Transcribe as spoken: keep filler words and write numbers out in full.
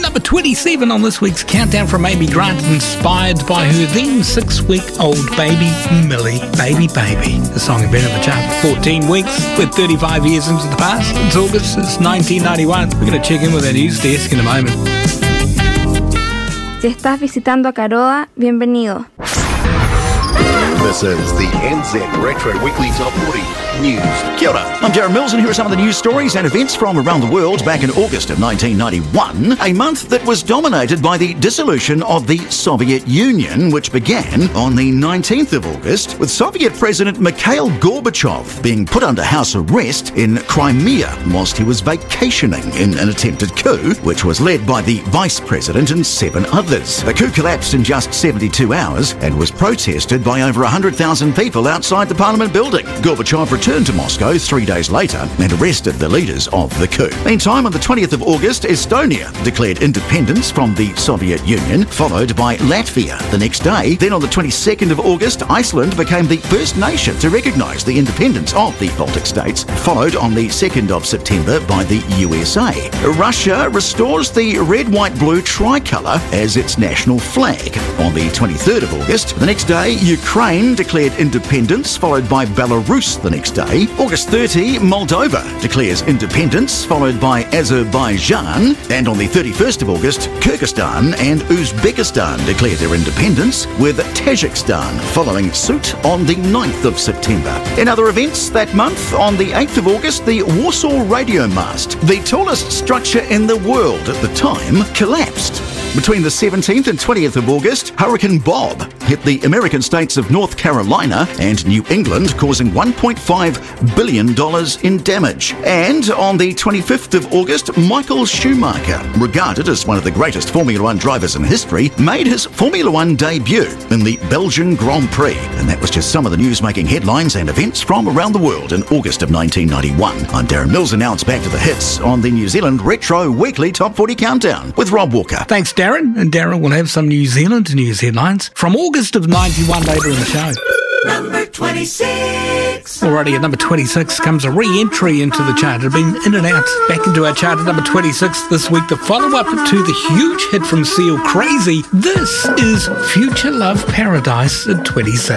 number twenty-seven on this week's countdown from Amy Grant, inspired by her then six-week-old baby, Millie, Baby Baby. The song had been in the chart for fourteen weeks. We're thirty-five years into the past. It's August, it's nineteen ninety-one. We're going to check in with our news desk in a moment. Si estás visitando a Caroa, bienvenido. This is the N Z Retro Weekly Top forty News. Kia ora, I'm Darren Mills, and here are some of the news stories and events from around the world back in August of nineteen ninety-one, a month that was dominated by the dissolution of the Soviet Union, which began on the nineteenth of August, with Soviet President Mikhail Gorbachev being put under house arrest in Crimea whilst he was vacationing in an attempted coup, which was led by the Vice President and seven others. The coup collapsed in just seventy-two hours and was protested by over one hundred thousand people outside the Parliament building. Gorbachev returned to Moscow three days later and arrested the leaders of the coup. Meantime, on the twentieth of August, Estonia declared independence from the Soviet Union, followed by Latvia the next day. Then on the twenty-second of August, Iceland became the first nation to recognise the independence of the Baltic states, followed on the second of September by the U S A. Russia restores the red, white, blue tricolour as its national flag. On the twenty-third of August, the next day, Ukraine declared independence, followed by Belarus the next day. August thirtieth, Moldova declares independence, followed by Azerbaijan. And on the thirty-first of August, Kyrgyzstan and Uzbekistan declare their independence, with Tajikistan following suit on the ninth of September. In other events that month, on the eighth of August, the Warsaw Radio Mast, the tallest structure in the world at the time, collapsed. Between the seventeenth and twentieth of August, Hurricane Bob hit the American states of North Carolina and New England, causing one point five billion dollars in damage. And on the twenty-fifth of August, Michael Schumacher, regarded as one of the greatest Formula One drivers in history, made his Formula One debut in the Belgian Grand Prix. And that was just some of the news making headlines and events from around the world in August of nineteen ninety-one. I'm Darren Mills, and now it's back to the hits on the New Zealand Retro Weekly Top forty Countdown with Rob Walker. Thanks, Darren. And Darren will have some New Zealand news headlines from August of ninety-one later in the show. Number twenty-six. Alrighty, at number twenty-six comes a re-entry into the chart. It had been in and out, back into our chart at number twenty-six this week. The follow-up to the huge hit from Seal, Crazy. This is Future Love Paradise at twenty-six.